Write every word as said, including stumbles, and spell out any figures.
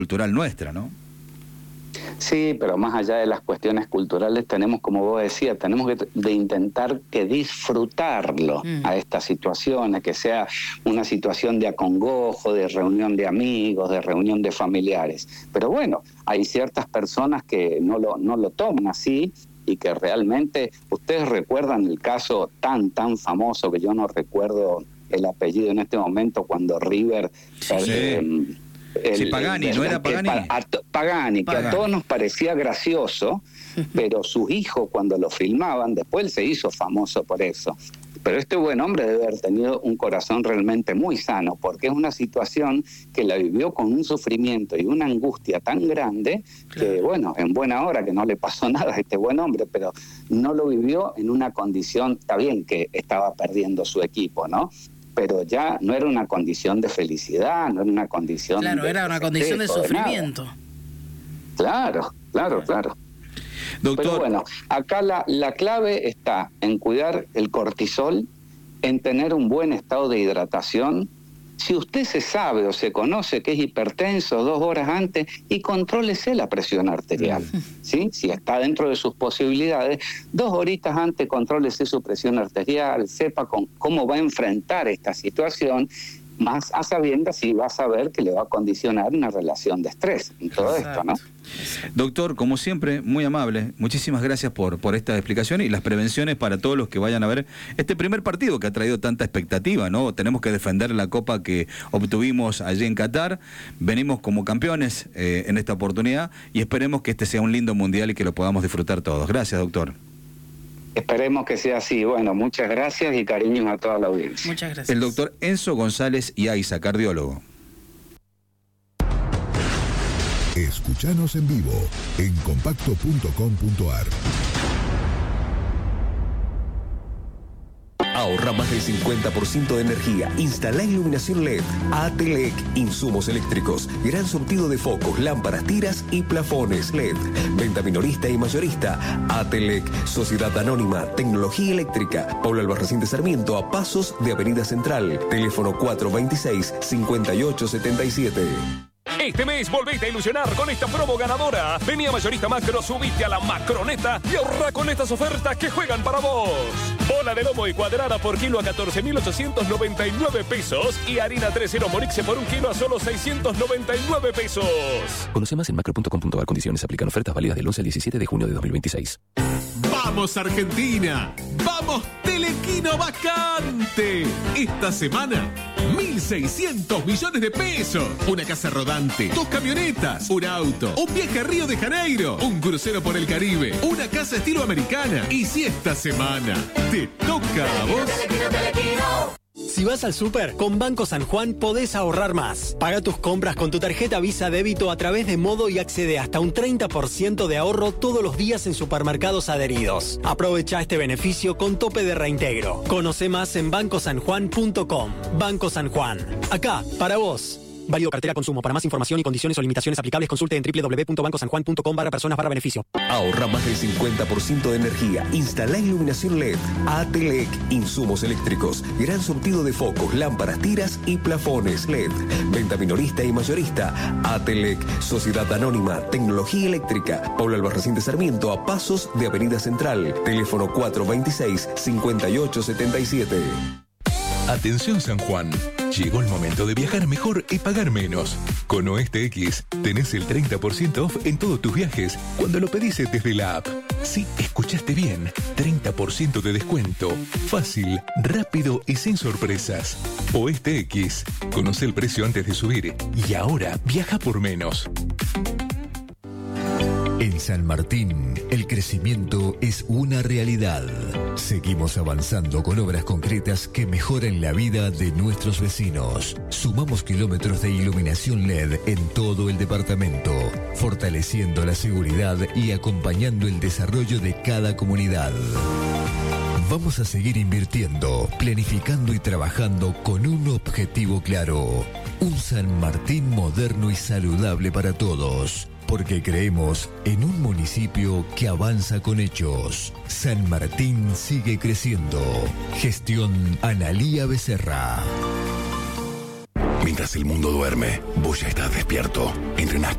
cultural nuestra, ¿no? Sí, pero más allá de las cuestiones culturales tenemos, como vos decías, tenemos que de intentar que disfrutarlo mm. a estas situaciones, que sea una situación de acongojo, de reunión de amigos, de reunión de familiares. Pero bueno, hay ciertas personas que no lo, no lo toman así y que realmente, ustedes recuerdan el caso tan, tan famoso, que yo no recuerdo el apellido en este momento, cuando River... Sí. Eh, El, sí, Pagani, el, ¿no era Pagani? Que, a, a, Pagani, que Pagani. a todos nos parecía gracioso, pero sus hijos cuando lo filmaban, después él se hizo famoso por eso. Pero este buen hombre debe haber tenido un corazón realmente muy sano, porque es una situación que la vivió con un sufrimiento y una angustia tan grande, claro, que bueno, en buena hora que no le pasó nada a este buen hombre, pero no lo vivió en una condición, está bien que estaba perdiendo su equipo, ¿no? Pero ya no era una condición de felicidad, no era una condición Claro, de, era una de condición de sufrimiento. Claro, claro, claro. Doctor. Pero bueno, acá la, la clave está en cuidar el cortisol, en tener un buen estado de hidratación. Si usted se sabe o se conoce que es hipertenso dos horas antes, y contrólese la presión arterial, ¿sí? Si está dentro de sus posibilidades, dos horitas antes contrólese su presión arterial, sepa con, cómo va a enfrentar esta situación, más a sabiendas si va a saber que le va a condicionar una relación de estrés en todo Exacto. esto, ¿no? Doctor, como siempre, muy amable. Muchísimas gracias por, por esta explicación y las prevenciones para todos los que vayan a ver este primer partido que ha traído tanta expectativa, ¿no? Tenemos que defender la copa que obtuvimos allí en Qatar. Venimos como campeones eh, en esta oportunidad y esperemos que este sea un lindo mundial y que lo podamos disfrutar todos. Gracias, doctor. Esperemos que sea así. Bueno, muchas gracias y cariños a toda la audiencia. Muchas gracias. El doctor Enzo González Yaiza, cardiólogo. Escuchanos en vivo en compacto punto com punto a r. Ahorra más del cincuenta por ciento de energía. Instala iluminación L E D. Atelec, insumos eléctricos. Gran surtido de focos, lámparas, tiras y plafones L E D. Venta minorista y mayorista. Atelec, Sociedad Anónima, Tecnología Eléctrica. Pablo Albarracín de Sarmiento, a pasos de Avenida Central. Teléfono cuatro dos seis, cinco ocho siete siete. Este mes volvete a ilusionar con esta promo ganadora. Vení a Mayorista Macro, subite a la Macroneta y ahorra con estas ofertas que juegan para vos. Bola de lomo y cuadrada por kilo a catorce mil ochocientos noventa y nueve pesos y harina tres cero Morixe por un kilo a solo seiscientos noventa y nueve pesos. Conoce más en macro punto com punto a r. Condiciones aplican. Ofertas válidas del once al diecisiete de junio de dos mil veintiséis. ¡Vamos Argentina! ¡Vamos Telequino Vacante! Esta semana, mil seiscientos millones de pesos. Una casa rodante, dos camionetas, un auto, un viaje a Río de Janeiro, un crucero por el Caribe, una casa estilo americana. Y si esta semana te toca a vos... Telequino, Telequino. Si vas al súper, con Banco San Juan podés ahorrar más. Paga tus compras con tu tarjeta Visa Débito a través de Modo y accede hasta un treinta por ciento de ahorro todos los días en supermercados adheridos. Aprovecha este beneficio con tope de reintegro. Conoce más en banco san juan punto com. Banco San Juan. Acá, para vos. Válido cartera consumo. Para más información y condiciones o limitaciones aplicables, consulte en doble u doble u doble u punto banco san juan punto com barra personas barra beneficio. Ahorra más del cincuenta por ciento de energía. Instala iluminación L E D. Atelec, insumos eléctricos. Gran surtido de focos, lámparas, tiras y plafones L E D. Venta minorista y mayorista. Atelec, Sociedad Anónima, Tecnología Eléctrica. Pablo Albarracín de Sarmiento, a pasos de Avenida Central. Teléfono cuatro dos seis, cinco ocho siete siete. Atención San Juan, llegó el momento de viajar mejor y pagar menos. Con O S T X tenés el treinta por ciento off en todos tus viajes cuando lo pedís desde la app. Sí, escuchaste bien, treinta por ciento de descuento. Fácil, rápido y sin sorpresas. O S T X, conoce el precio antes de subir y ahora viaja por menos. En San Martín, el crecimiento es una realidad. Seguimos avanzando con obras concretas que mejoran la vida de nuestros vecinos. Sumamos kilómetros de iluminación L E D en todo el departamento, fortaleciendo la seguridad y acompañando el desarrollo de cada comunidad. Vamos a seguir invirtiendo, planificando y trabajando con un objetivo claro. Un San Martín moderno y saludable para todos. Porque creemos en un municipio que avanza con hechos. San Martín sigue creciendo. Gestión Analía Becerra. Mientras el mundo duerme, vos ya estás despierto. Entrenás